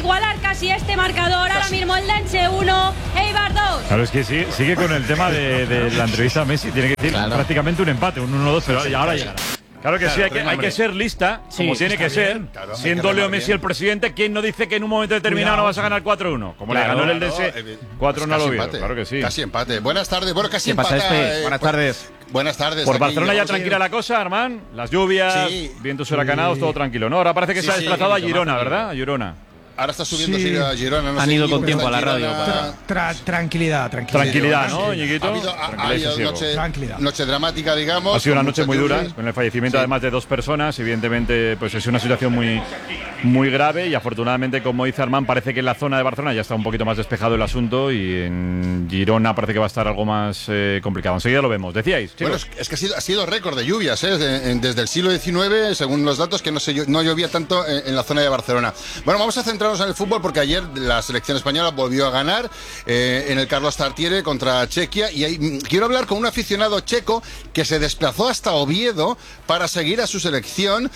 igualar casi este marcador. Ahora mismo el Dense 1, Eibar 2. Claro, es que sigue con el tema de la entrevista a Messi. Tiene que decir prácticamente un empate, un 1-2, pero ahora llegará. Claro que sí, hay que ser lista, como tiene que ser. Claro, siendo Leo Messi el presidente, ¿quién no dice que en un momento determinado no vas a ganar 4-1? Como le ganó el Dense 4-1 al Oviedo. Claro que sí. Casi empate. Buenas tardes. Bueno, casi empate. Buenas tardes. Buenas tardes. Por Barcelona ya tranquila la cosa, Armand. Las lluvias, vientos huracanados, todo tranquilo. No, ahora parece que se ha desplazado a Girona, ¿verdad? A Girona. Ahora está subiendo a Girona. No Han ido con tiempo a la radio. Tranquilidad, ¿no, Ñiquito? Ha habido noche dramática, digamos. Ha sido una noche muy dura, con el fallecimiento además de 2 personas. Evidentemente, pues es una situación muy grave y afortunadamente, como dice Armand, parece que en la zona de Barcelona ya está un poquito más despejado el asunto y en Girona parece que va a estar algo más complicado. Enseguida lo vemos. ¿Decíais? Bueno, es que ha sido récord de lluvias, desde el siglo XIX, según los datos, que no llovía tanto en la zona de Barcelona. Bueno, vamos a centrarnos en el fútbol porque ayer la selección española volvió a ganar en el Carlos Tartiere contra Chequia y quiero hablar con un aficionado checo que se desplazó hasta Oviedo para seguir a su selección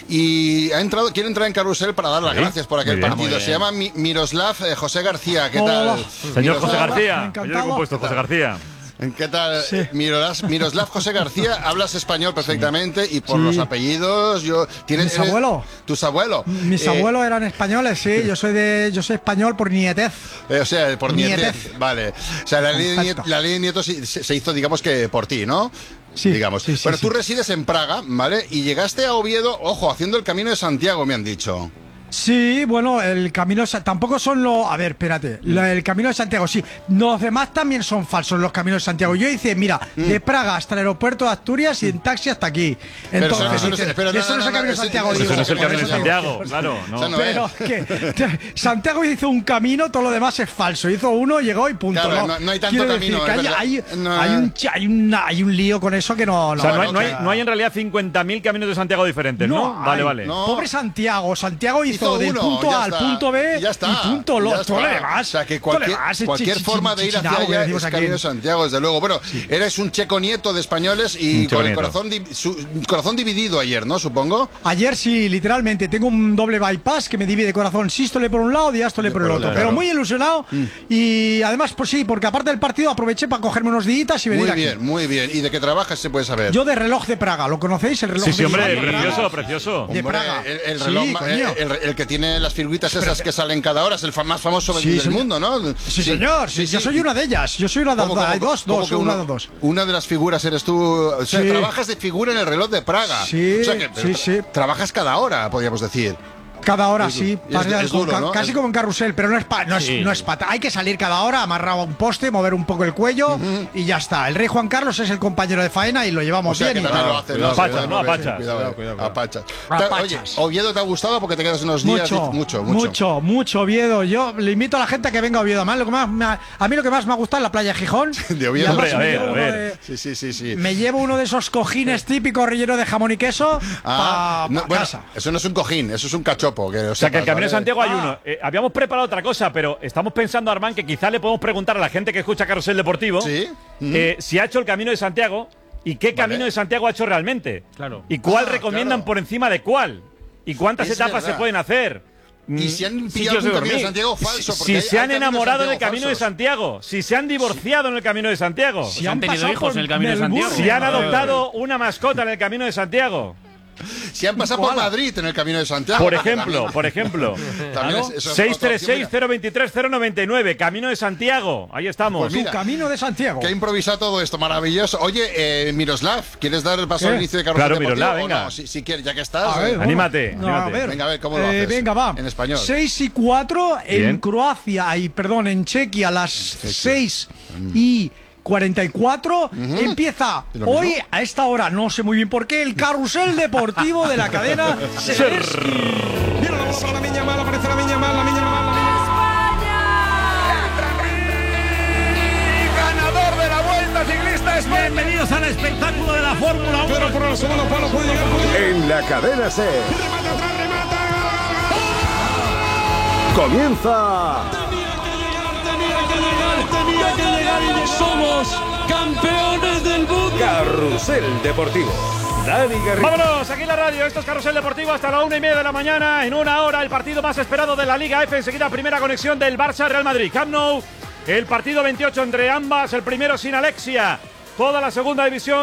y quiere entrar en Carrusel para dar las gracias por aquel partido. Se llama Miroslav José García. ¿Qué tal? Señor José García. Yo he compuesto José García. ¿Qué tal? Sí. Miroslav José García, hablas español perfectamente y por los apellidos ¿Mis abuelos? ¿Tus abuelos? Mis abuelos eran españoles, sí. Yo soy español por nietez. O sea, por nietez. Vale. O sea, la ley de nietos se hizo, digamos que por ti, ¿no? Sí, digamos. Bueno, tú resides en Praga, ¿vale? Y llegaste a Oviedo, ojo, haciendo el Camino de Santiago, me han dicho. Sí, bueno, el camino tampoco son los... A ver, espérate, el Camino de Santiago, sí. Los demás también son falsos, los Caminos de Santiago. Yo hice, mira, de Praga hasta el aeropuerto de Asturias y en taxi hasta aquí. Entonces, eso no es el Camino de Santiago. Eso no es el Camino de Santiago, claro. Pero que Santiago hizo un camino, todo lo demás es falso. Hizo uno, llegó y punto. Claro, no hay tanto camino. Hay un lío con eso que no... O sea, no hay en realidad 50.000 caminos de Santiago diferentes, ¿no? Vale. Pobre Santiago hizo del punto A al punto B y punto todo lo demás. O sea, que cualquier forma de ir hacia allá es Camino de Santiago, desde luego. Bueno, eres un checo nieto de españoles y con el corazón dividido ayer, ¿no? Supongo. Ayer sí, literalmente. Tengo un doble bypass que me divide corazón sístole por un lado, diástole por el otro. Pero muy ilusionado y además, pues sí, porque aparte del partido aproveché para cogerme unos días y venir aquí. Muy bien. ¿Y de qué trabajas, se puede saber? Yo de Reloj de Praga. ¿Lo conocéis? El reloj de Praga. Precioso. De Praga. El reloj, el que tiene las figuritas esas que salen cada hora, es el más famoso del mundo, ¿no? Sí, señor. Yo soy una de ellas. Yo soy una de las dos. Una de las figuras eres tú. O sea, trabajas de figura en el Reloj de Praga. Sí, o sea que trabajas cada hora, podríamos decir. Cada hora, sí. Es duro, ¿no? Casi como en Carrusel, pero no es pata. Hay que salir cada hora, amarrado a un poste, mover un poco el cuello y ya está. El rey Juan Carlos es el compañero de faena y lo llevamos bien. No apachas. Apachas. Oye, ¿Oviedo te ha gustado porque te quedas unos días? Mucho Oviedo. Yo le invito a la gente a que venga a Oviedo. A mí lo que más me ha gustado es la playa de Gijón. De Oviedo. Hombre, a ver. Sí. Me llevo uno de esos cojines típicos relleno de jamón y queso para casa. Eso no es un cojín, eso es un cachopo. O sea, que el Camino de Santiago hay uno. Habíamos preparado otra cosa, pero estamos pensando, Armand, que quizás le podemos preguntar a la gente que escucha Carrusel Deportivo si ha hecho el Camino de Santiago y qué Camino de Santiago ha hecho realmente. Claro. Y cuál recomiendan por encima de cuál. Y cuántas etapas se pueden hacer. Y si han pillado un Camino de Santiago falso. Si se han enamorado en el Camino de Santiago. Si se han divorciado en el Camino de Santiago. Si han tenido hijos en el Camino de Santiago. Si han adoptado una mascota en el Camino de Santiago. Si han pasado por Madrid en el Camino de Santiago. Por ejemplo. 636-023-099. Camino de Santiago. Ahí estamos. Pues mira, Camino de Santiago. Que ha improvisado todo esto, maravilloso. Oye, Miroslav, ¿quieres dar el paso al inicio de Carrusel Deportivo? Claro, Miroslav, venga. No, si quieres, ya que estás. Anímate. Venga, a ver cómo lo haces. Venga, va. En español. 6:04 en Croacia, en Chequia, a las 6:44 empieza hoy a esta hora, no sé muy bien por qué, el Carrusel Deportivo de la cadena Ser. Mira la bola para la Miña Mal, aparece la Miña Mal, ganador de la Vuelta Ciclista España. Bienvenidos al espectáculo de la Fórmula 1. Pero por el segundo palo puede llegar. En la cadena Ser. Remata. Comienza. Tenía que llegar y somos campeones del mundo. Carrusel Deportivo. Dani Garrido. Vámonos, aquí en la radio, esto es Carrusel Deportivo hasta la 1:30 de la mañana. En una hora el partido más esperado de la Liga F. Enseguida primera conexión del Barça-Real Madrid. Camp Nou, el partido 28 entre ambas, el primero sin Alexia. Toda la segunda división